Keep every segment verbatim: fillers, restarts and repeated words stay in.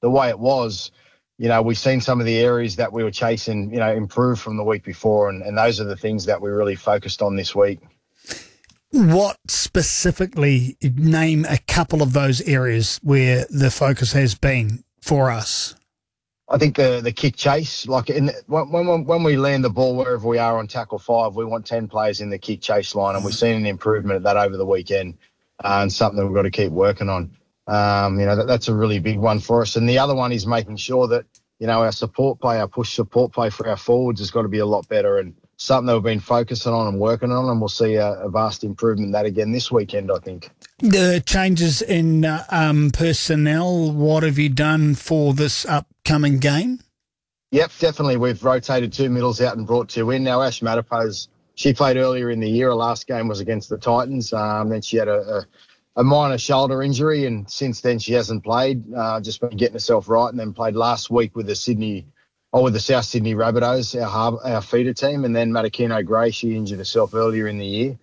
the way it was, you know, we've seen some of the areas that we were chasing, you know, improve from the week before, and, and those are the things that we really focused on this week. What specifically, name a couple of those areas where the focus has been for us? I think the the kick chase, like in the, when, when when we land the ball wherever we are on tackle five, we want ten players in the kick chase line, and we've seen an improvement at that over the weekend, uh, and something that we've got to keep working on. Um, you know, that, that's a really big one for us. And the other one is making sure that, you know, our support play, our push support play for our forwards has got to be a lot better, and something that we've been focusing on and working on, and we'll see a, a vast improvement in that again this weekend, I think. The changes in uh, um, personnel, what have you done for this upcoming game? Yep, definitely. We've rotated two middles out and brought two in. Now, Ash Matapos, she played earlier in the year. Her last game was against the Titans. Um, then she had a, a, a minor shoulder injury, and since then she hasn't played, uh, just been getting herself right, and then played last week with the Sydney or with the South Sydney Rabbitohs, our, harbour, our feeder team, and then Matakino Gray, she injured herself earlier in the year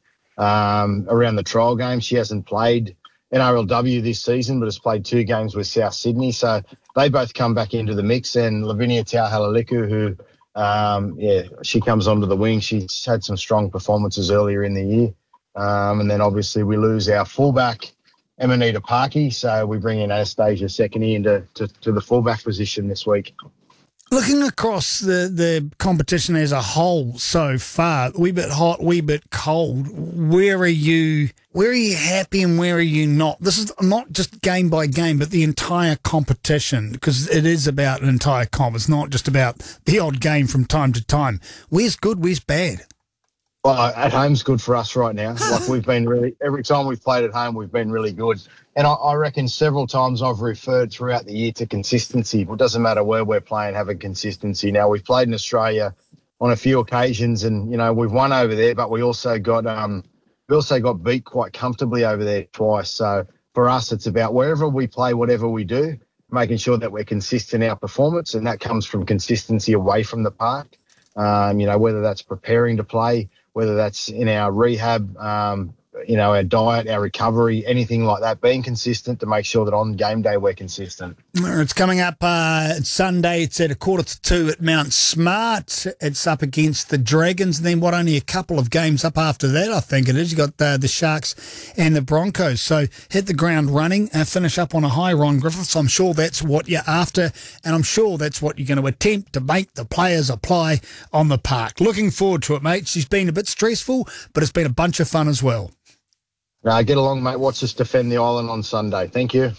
um, around the trial game. She hasn't played N R L W this season, but has played two games with South Sydney. So they both come back into the mix. And Lavinia Tauhalaliku, who, um, yeah, she comes onto the wing. She's had some strong performances earlier in the year. Um, and then obviously we lose our fullback, Emanita Parkey. So we bring in Anastasia Sekini into to, to the fullback position this week. Looking across the, the competition as a whole so far, a wee bit hot, a wee bit cold, where are you where are you happy and where are you not? This is not just game by game, but the entire competition, because it is about an entire comp. It's not just about the odd game from time to time. Where's good, where's bad? Well, at home's good for us right now. Like we've been really, every time we've played at home, we've been really good. And I, I reckon several times I've referred throughout the year to consistency. It doesn't matter where we're playing, having consistency. Now, we've played in Australia on a few occasions, and, you know, we've won over there, but we also got um, we also got beat quite comfortably over there twice. So for us, it's about wherever we play, whatever we do, making sure that we're consistent in our performance, and that comes from consistency away from the park. Um, you know, whether that's preparing to play, whether that's in our rehab, um, you know, our diet, our recovery, anything like that, being consistent to make sure that on game day we're consistent. It's coming up uh, Sunday. It's at a quarter to two at Mount Smart. It's up against the Dragons. And then, what, only a couple of games up after that, I think it is. You've got uh, the Sharks and the Broncos. So hit the ground running and finish up on a high, Ron Griffiths. I'm sure that's what you're after, and I'm sure that's what you're going to attempt to make the players apply on the park. Looking forward to it, mate. She's been a bit stressful, but it's been a bunch of fun as well. Uh, get along, mate. Watch us defend the island on Sunday. Thank you.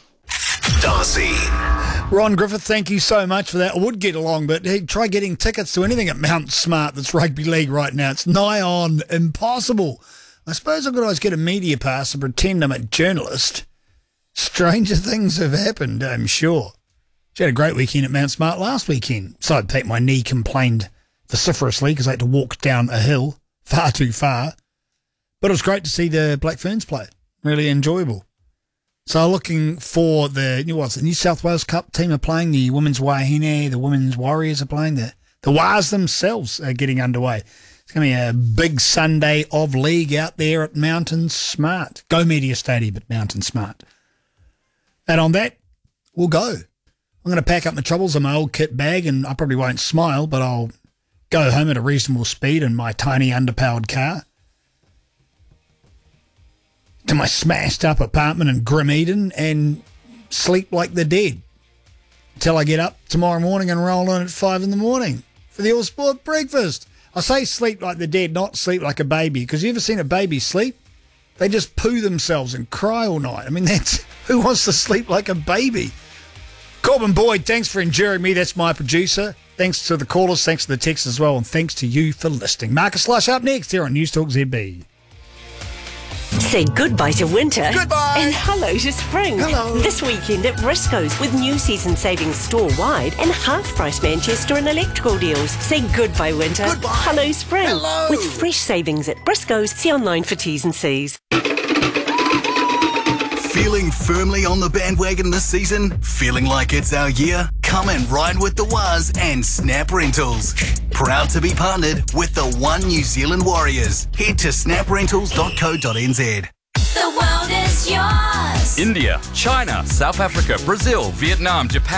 Darcy. Ron Griffith, thank you so much for that. I would get along, but hey, try getting tickets to anything at Mount Smart that's rugby league right now. It's nigh on impossible. I suppose I could always get a media pass and pretend I'm a journalist. Stranger things have happened, I'm sure. She had a great weekend at Mount Smart last weekend. So I'd my knee complained vociferously because I had to walk down a hill far too far. But it was great to see the Black Ferns play. Really enjoyable. So looking for the, what's the New South Wales Cup team are playing, the Women's Wahine, the Women's Warriors are playing, the, the Wars themselves are getting underway. It's going to be a big Sunday of league out there at Mountain Smart. Go Media Stadium at Mountain Smart. And on that, we'll go. I'm going to pack up my troubles in my old kit bag, and I probably won't smile, but I'll go home at a reasonable speed in my tiny underpowered car to my smashed up apartment in Grim Eden and sleep like the dead until I get up tomorrow morning and roll on at five in the morning for the All Sport breakfast. I say sleep like the dead, not sleep like a baby, because you ever seen a baby sleep? They just poo themselves and cry all night. I mean, that's who wants to sleep like a baby? Corbin Boyd, thanks for enduring me. That's my producer. Thanks to the callers, thanks to the texts as well, and thanks to you for listening. Marcus Lush up next here on News Talk Z B. Say goodbye to winter. Goodbye. And hello to spring. Hello. This weekend at Briscoe's with new season savings store-wide and half-price Manchester and electrical deals. Say goodbye winter. Goodbye. Hello spring. Hello. With fresh savings at Briscoe's. See online for T's and C's. Feeling firmly on the bandwagon this season? Feeling like it's our year? Come and ride with the Waz and Snap Rentals. Proud to be partnered with the One New Zealand Warriors. Head to snap rentals dot co dot n z. The world is yours. India, China, South Africa, Brazil, Vietnam, Japan.